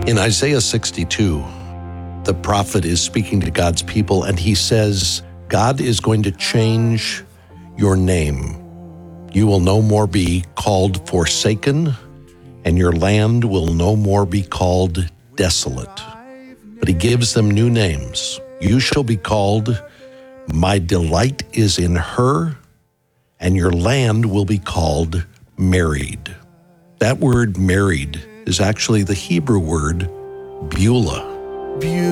In Isaiah 62, the prophet is speaking to God's people, and he says, God is going to change your name. You will no more be called forsaken, and your land will no more be called desolate. But he gives them new names. You shall be called, My delight is in her, and your land will be called married. That word married is actually the Hebrew word Beulah.